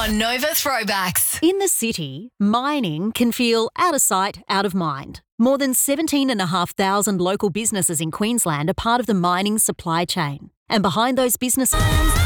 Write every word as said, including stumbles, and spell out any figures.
on Nova Throwbacks. In the city, mining can feel out of sight, out of mind. More than seventeen thousand five hundred local businesses in Queensland are part of the mining supply chain. And behind those businesses